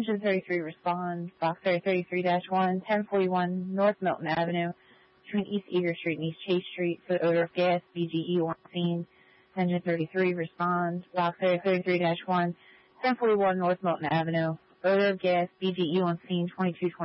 Engine 33 respond. Box area 33-1, 1041 North Milton Avenue, between East Eager Street and East Chase Street, for the odor of gas. BGE on scene. Engine 33 respond. Box area 33-1, 1041 North Milton Avenue, odor of gas. BGE on scene. 2220.